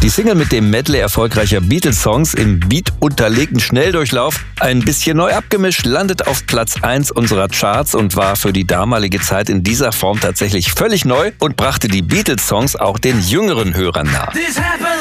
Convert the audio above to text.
Die Single mit dem Medley erfolgreicher Beatles-Songs im beatunterlegten Schnelldurchlauf, ein bisschen neu abgemischt, landet auf Platz 1 unserer Charts und war für die damalige Zeit in dieser Form tatsächlich völlig neu und brachte die Beatles-Songs auch den jüngeren Hörern nahe.